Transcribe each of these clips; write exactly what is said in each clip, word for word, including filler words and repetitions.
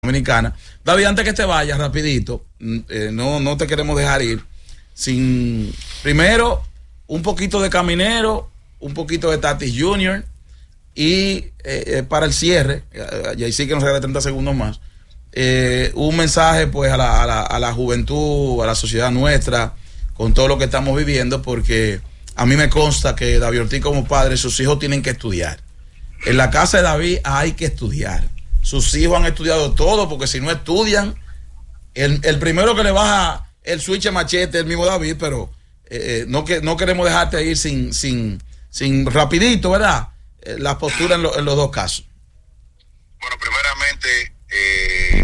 Dominicana. David, antes que te vayas, rapidito, eh, no, no te queremos dejar ir sin, primero, un poquito de Caminero, un poquito de Tatis junior y eh, para el cierre, y ahí sí que nos regala treinta segundos más, eh, un mensaje pues a la, a, la, a la juventud, a la sociedad nuestra, con todo lo que estamos viviendo, porque a mí me consta que David Ortiz como padre, sus hijos tienen que estudiar. En la casa de David hay que estudiar. Sus hijos han estudiado todo, porque si no estudian, el, el primero que le baja el switch a machete es el mismo David, pero eh, no, que, no queremos dejarte ir sin, sin, sin rapidito, ¿verdad? Eh, la postura en, lo, en los dos casos. Bueno, primeramente, eh,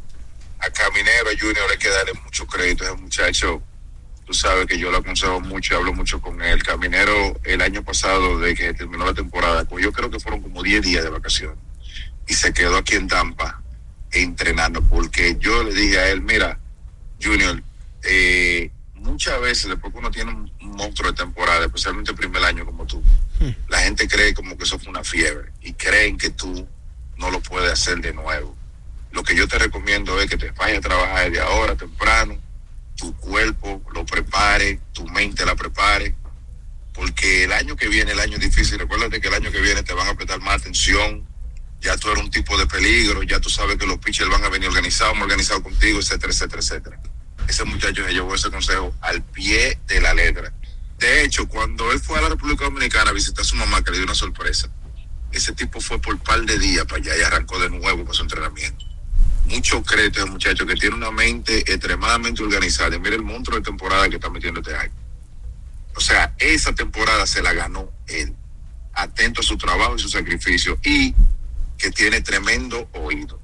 a Caminero, a Junior, hay que darle mucho crédito a ese muchacho. Tú sabes que yo lo aconsejo mucho y hablo mucho con él. Caminero, el año pasado, de que terminó la temporada, pues yo creo que fueron como diez días de vacaciones. Y se quedó aquí en Tampa entrenando, porque yo le dije a él, mira, Junior, eh, muchas veces después que uno tiene un, un monstruo de temporada, especialmente el primer año como tú, hmm. la gente cree como que eso fue una fiebre y creen que tú no lo puedes hacer de nuevo. Lo que yo te recomiendo es que te vayas a trabajar desde ahora temprano, tu cuerpo lo prepare, tu mente la prepare, porque el año que viene, el año difícil, recuérdate que el año que viene te van a prestar más atención. Ya tú eres un tipo de peligro, ya tú sabes que los pitchers van a venir organizados, más organizados contigo, etcétera, etcétera, etcétera. Ese muchacho se llevó ese consejo al pie de la letra. De hecho, cuando él fue a la República Dominicana a visitar a su mamá, que le dio una sorpresa, ese tipo fue por un par de días para allá y arrancó de nuevo para su entrenamiento. Mucho crédito ese muchacho que tiene una mente extremadamente organizada. Y mira el monstruo de temporada que está metiendo este año. O sea, esa temporada se la ganó él, atento a su trabajo y su sacrificio, y que tiene tremendo oído.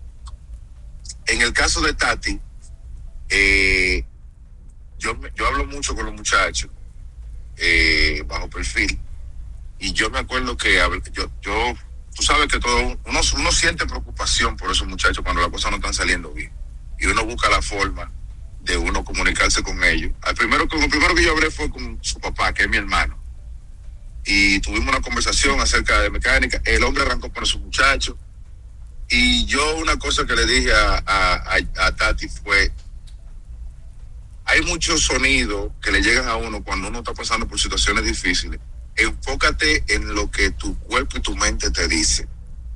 En el caso de Tati, eh, yo, yo hablo mucho con los muchachos eh, bajo perfil, y yo me acuerdo que yo, yo tú sabes que todo uno, uno siente preocupación por esos muchachos cuando las cosas no están saliendo bien, y uno busca la forma de uno comunicarse con ellos. Al primero, lo primero que yo hablé fue con su papá, que es mi hermano, y tuvimos una conversación acerca de mecánica. El hombre arrancó con esos muchachos, y yo una cosa que le dije a, a, a, a Tati fue: hay muchos sonidos que le llegan a uno cuando uno está pasando por situaciones difíciles. Enfócate en lo que tu cuerpo y tu mente te dicen,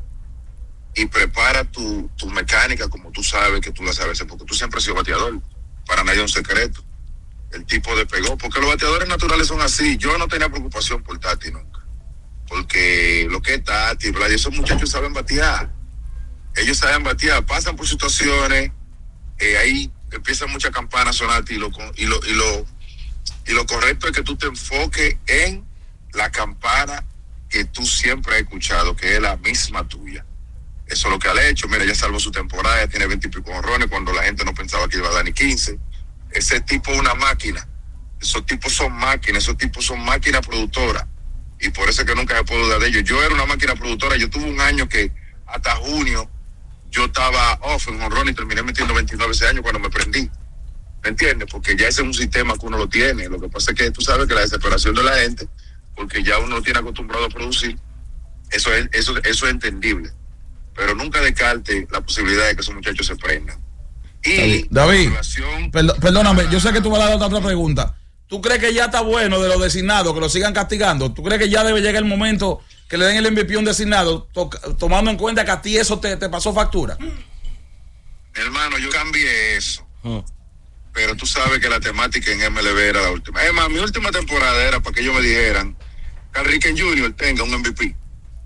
y prepara tu, tu mecánica como tú sabes que tú la sabes, porque tú siempre has sido bateador. Para nadie es un secreto. El tipo despegó, porque los bateadores naturales son así. Yo no tenía preocupación por Tati nunca, porque lo que es Tati, ¿verdad? Y esos muchachos saben batear. Ellos saben batear, pasan por situaciones, eh, ahí empiezan muchas campanas a sonar, y lo, y, lo, y, lo, y lo correcto es que tú te enfoques en la campana que tú siempre has escuchado, que es la misma tuya. Eso es lo que ha hecho. Mira, ya salvó su temporada, ya tiene veinte y pico honrones cuando la gente no pensaba que iba a dar ni quince. Ese tipo es una máquina. Esos tipos son máquinas, esos tipos son máquinas productoras. Y por eso es que nunca se puede dudar de ellos. Yo era una máquina productora. Yo tuve un año que hasta junio yo estaba off en honrón y terminé metiendo veintinueve ese año cuando me prendí. ¿Me entiendes? Porque ya ese es un sistema que uno lo tiene. Lo que pasa es que tú sabes que la desesperación de la gente, porque ya uno lo tiene acostumbrado a producir, eso es, eso, eso es entendible. Pero nunca descarte la posibilidad de que esos muchachos se prendan. Y David, perd perdóname, yo sé que tú vas a dar otra pregunta. ¿Tú crees que ya está bueno de los designados, que lo sigan castigando? ¿Tú crees que ya debe llegar el momento que le den el M V P a un designado, to tomando en cuenta que a ti eso te, te pasó factura? Hermano, yo cambié eso. Oh. Pero tú sabes que la temática en M L B era la última. Es más, mi última temporada era para que ellos me dijeran que Ricken junior tenga un M V P.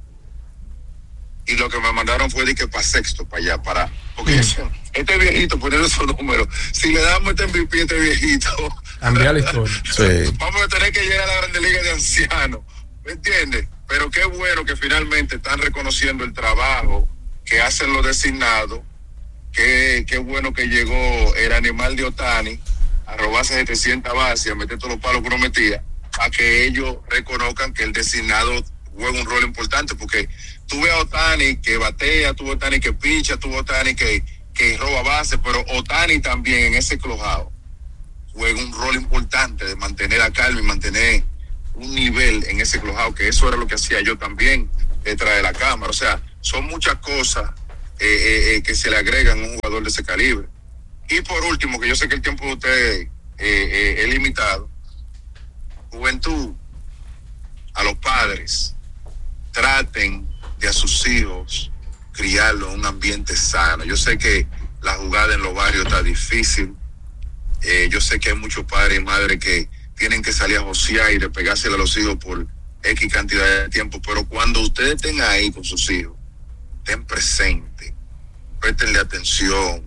Y lo que me mandaron fue de que para sexto, para allá, para... Porque mm. este viejito, poniendo esos números, si le damos este M V P a este viejito... Cambia la historia. Sí. Vamos a tener que llegar a la Grande Liga de Ancianos. ¿Me entiendes? Pero qué bueno que finalmente están reconociendo el trabajo que hacen los designados. Qué, qué bueno que llegó el animal de Ohtani a robarse setecientas bases y a meter todos los palos que uno metía, a que ellos reconozcan que el designado juega un rol importante, porque tú ves a Ohtani que batea, tú ves a Ohtani que picha, tú ves a Ohtani que, que roba bases, pero Ohtani también en ese clojado juega un rol importante de mantener la calma y mantener un nivel en ese clojado, que eso era lo que hacía yo también detrás de la cámara. O sea, son muchas cosas eh, eh, que se le agregan a un jugador de ese calibre. Y por último, que yo sé que el tiempo de ustedes eh, eh, es limitado, juventud, a los padres, traten de a sus hijos criarlo en un ambiente sano. Yo sé que la jugada en los barrios está difícil, eh, yo sé que hay muchos padres y madres que tienen que salir a josear y de pegárselo a los hijos por X cantidad de tiempo, pero cuando ustedes estén ahí con sus hijos, estén presentes, préstenle atención,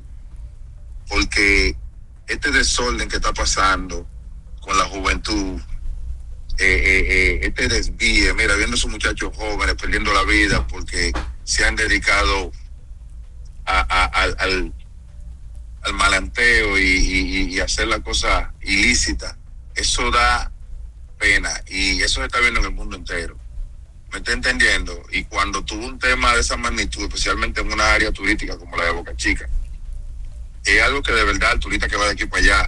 porque este desorden que está pasando con la juventud, eh, eh, eh, este desvíe, mira, viendo a esos muchachos jóvenes perdiendo la vida porque se han dedicado a, a, al, al, al malanteo y, y, y hacer la cosa ilícita, eso da pena y eso se está viendo en el mundo entero. ¿Me está entendiendo? Y cuando tuvo un tema de esa magnitud, especialmente en una área turística como la de Boca Chica, es algo que de verdad el turista que va de aquí para allá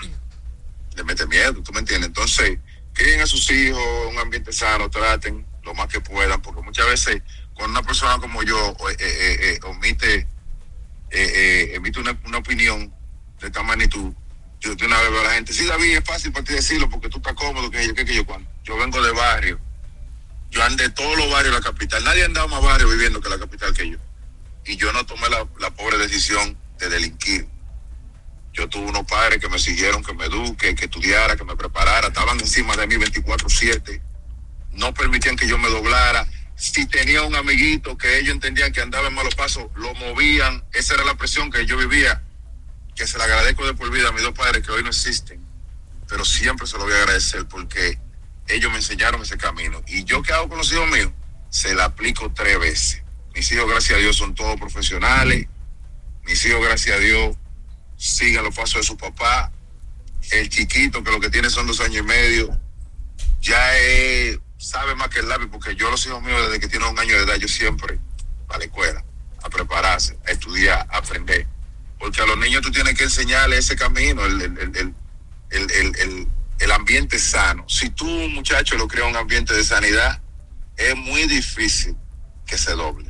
le mete miedo, ¿tú me entiendes? Entonces, críen a sus hijos en un ambiente sano, traten lo más que puedan, porque muchas veces cuando una persona como yo eh, eh, eh, omite, eh, eh, emite una, una opinión de esta magnitud, yo de una vez veo a la gente, sí, David, es fácil para ti decirlo porque tú estás cómodo, que yo, que, que yo, cuando yo vengo de barrio, yo andé de todos los barrios de la capital, nadie ha andado más barrio viviendo que la capital que yo, y yo no tomé la, la pobre decisión de delinquir. Yo tuve unos padres que me siguieron, que me eduque, que estudiara, que me preparara, estaban encima de mí veinticuatro siete, no permitían que yo me doblara. Si tenía un amiguito que ellos entendían que andaba en malos pasos, lo movían. Esa era la presión que yo vivía, que se la agradezco de por vida a mis dos padres que hoy no existen, pero siempre se lo voy a agradecer porque ellos me enseñaron ese camino. Y yo, ¿qué hago con los hijos míos? Se la aplico tres veces. Mis hijos, gracias a Dios, son todos profesionales. Mis hijos, gracias a Dios, siguen los pasos de su papá. El chiquito, que lo que tiene son dos años y medio, ya es, sabe más que el lápiz, porque yo los hijos míos, desde que tienen un año de edad, yo siempre a la escuela, a prepararse, a estudiar, a aprender. Porque a los niños tú tienes que enseñarles ese camino, el, el, el, el, el, el, el, el ambiente sano. Si tú, muchacho, lo creas un ambiente de sanidad, es muy difícil que se doble.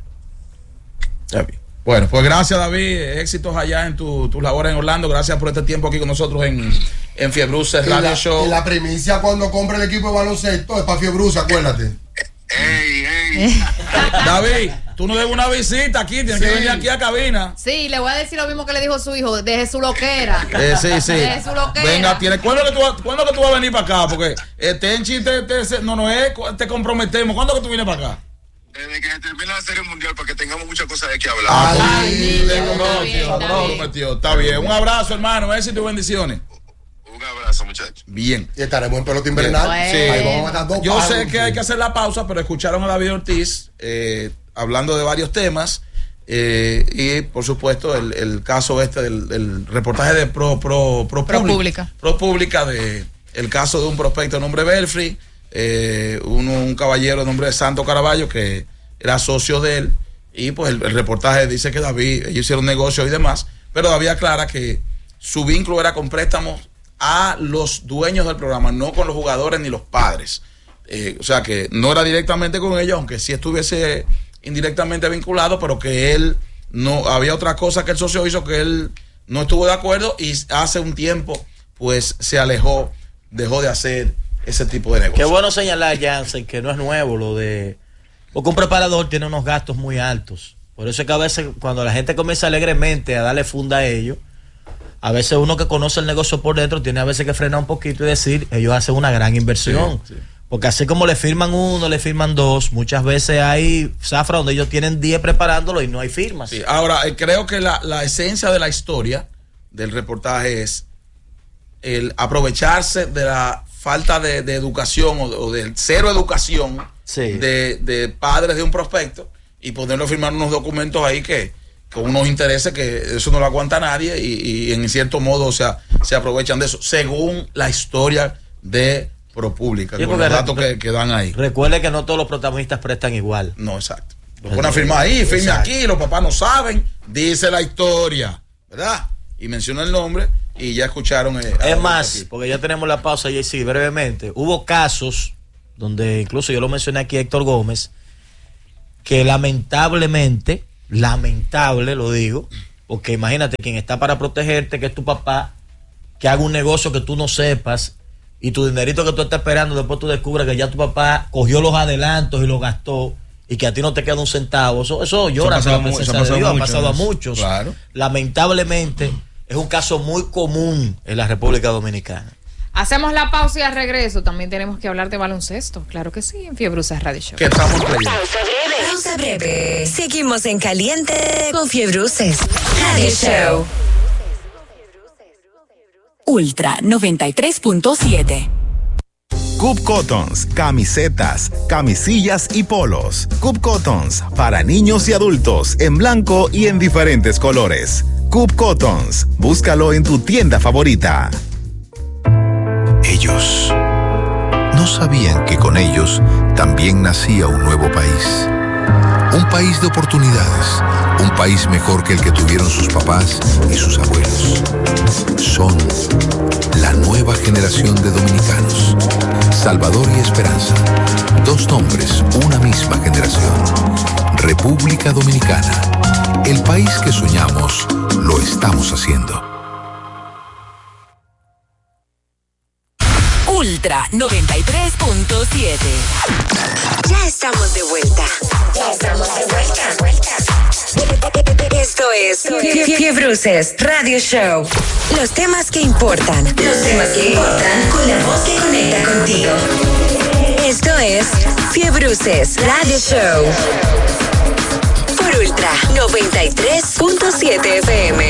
Ya vi. Bueno, pues gracias, David, éxitos allá en tu, tus labores en Orlando, gracias por este tiempo aquí con nosotros en, en Fiebruce Radio la, Show. Y la primicia cuando compre el equipo de baloncesto es para Fiebruce, acuérdate. Ey, ey. David, tú nos debes una visita aquí, tienes Sí. que venir aquí a cabina. Sí, le voy a decir lo mismo que le dijo su hijo, deje su loquera. Eh, sí, sí. Deje su loquera. Venga, tiene, ¿cuándo que tú, vas- ¿cuándo que tú vas a venir para acá? Porque eh, Tenchi, te, te, no, no es, te comprometemos. ¿Cuándo que tú vienes para acá? Desde que se termine la Serie Mundial, para que tengamos muchas cosas de que hablar. Ay, Ay, niño, de- está bien, está bien. Prometió, está bien. Un abrazo, hermano, éxito y bendiciones. Un abrazo, muchachos. Bien. Y estaremos en pelota invernal. Bueno. Sí. Ahí vamos a dar dos Yo palos. sé que hay que hacer la pausa, pero escucharon a David Ortiz eh, hablando de varios temas eh, y, por supuesto, el, el caso este del, del reportaje de Pro, Pro, Pro, Pro Publica, Pública. Pro Pública de el caso de un prospecto de nombre Belfry, eh, un, un caballero de nombre Santo Caraballo que era socio de él, y pues el, el reportaje dice que David, ellos hicieron negocio y demás, pero David aclara que su vínculo era con préstamos a los dueños del programa, no con los jugadores ni los padres. Eh, o sea que no era directamente con ellos, aunque sí estuviese indirectamente vinculado, pero que él no, había otra cosa que el socio hizo que él no estuvo de acuerdo y hace un tiempo pues se alejó, dejó de hacer ese tipo de negocio. Qué bueno señalar, Jansen, que no es nuevo lo de... Porque un preparador tiene unos gastos muy altos. Por eso es que a veces cuando la gente comienza alegremente a darle funda a ellos, a veces uno que conoce el negocio por dentro tiene a veces que frenar un poquito y decir, ellos hacen una gran inversión. Sí, sí. Porque así como le firman uno, le firman dos, muchas veces hay zafra donde ellos tienen diez preparándolo y no hay firmas. Sí, ahora, eh, creo que la, la esencia de la historia del reportaje es el aprovecharse de la falta de, de educación o, o de cero educación Sí. de, de padres de un prospecto y ponerlo a firmar unos documentos ahí que con unos intereses que eso no lo aguanta nadie y, y en cierto modo, o sea, se aprovechan de eso, según la historia de ProPublica, Sí, con porque los datos re- que, que dan ahí. Recuerde que no todos los protagonistas prestan igual. No, exacto. Lo ponen a firmar ahí, firme Exacto. aquí, los papás no saben, dice la historia, ¿verdad? Y menciona el nombre y ya escucharon. Eh, Es a- más, aquí. porque ya tenemos la pausa, y sí, brevemente. Hubo casos donde incluso yo lo mencioné aquí a Héctor Gómez, que lamentablemente lamentable, lo digo, porque imagínate quien está para protegerte, que es tu papá, que haga un negocio que tú no sepas y tu dinerito que tú estás esperando, después tú descubres que ya tu papá cogió los adelantos y los gastó y que a ti no te queda un centavo. Eso, eso llora Eso ha pasado, por la mu- eso presencia ha de pasado Dios, ha mucho, pasado a eso. muchos. Claro. Lamentablemente es un caso muy común en la República Dominicana. Hacemos la pausa y al regreso también tenemos que hablar de baloncesto. Claro que sí, en Fiebre Bruces Radio Show. Que estamos creyendo. Pausa breve. Pausa breve. Seguimos en caliente con Fiebruces Radio Show. Ultra noventa y tres punto siete. Coop Cottons, camisetas, camisillas y polos. Coop Cottons, para niños y adultos, en blanco y en diferentes colores. Coop Cottons, búscalo en tu tienda favorita. Ellos no sabían que con ellos también nacía un nuevo país. Un país de oportunidades, un país mejor que el que tuvieron sus papás y sus abuelos. Son la nueva generación de dominicanos. Salvador y Esperanza, dos nombres, una misma generación. República Dominicana, el país que soñamos, lo estamos haciendo. Ultra noventa y tres punto siete. Ya estamos de vuelta. Ya estamos de vuelta. Esto es Fie- Fiebruces Radio Show. Los temas que importan. Los temas que importan con la voz que conecta contigo. Esto es Fiebruces Radio Show. Por Ultra noventa y tres punto siete F M.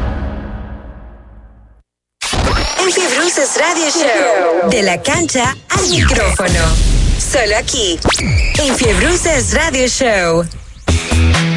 En Fiebruces Radio Show. De la cancha al micrófono. Solo aquí. En Fiebruces Radio Show.